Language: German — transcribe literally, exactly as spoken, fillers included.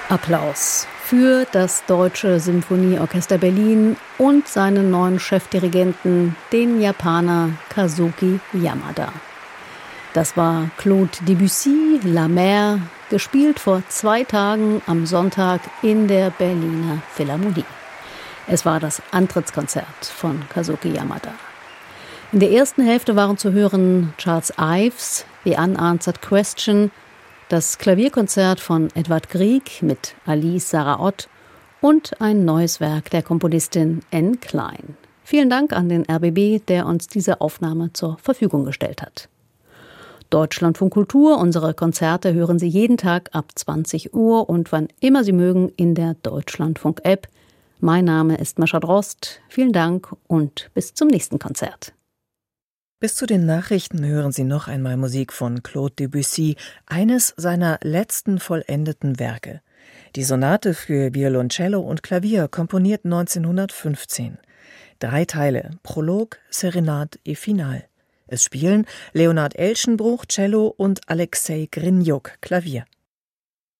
Applaus für das Deutsche Symphonieorchester Berlin und seinen neuen Chefdirigenten, den Japaner Kazuki Yamada. Das war Claude Debussy, La Mer, gespielt vor zwei Tagen am Sonntag in der Berliner Philharmonie. Es war das Antrittskonzert von Kazuki Yamada. In der ersten Hälfte waren zu hören Charles Ives, The Unanswered Question, das Klavierkonzert von Edvard Grieg mit Alice Sarraott und ein neues Werk der Komponistin N. Klein. Vielen Dank an den R B B, der uns diese Aufnahme zur Verfügung gestellt hat. Deutschlandfunk Kultur, unsere Konzerte hören Sie jeden Tag ab zwanzig Uhr und wann immer Sie mögen in der Deutschlandfunk-App. Mein Name ist Mascha Drost. Vielen Dank und bis zum nächsten Konzert. Bis zu den Nachrichten hören Sie noch einmal Musik von Claude Debussy, eines seiner letzten vollendeten Werke. Die Sonate für Violoncello und Klavier, komponiert neunzehnhundertfünfzehn. Drei Teile, Prolog, Serenade et Finale. Es spielen Leonard Elschenbruch, Cello und Alexei Grinjuk, Klavier.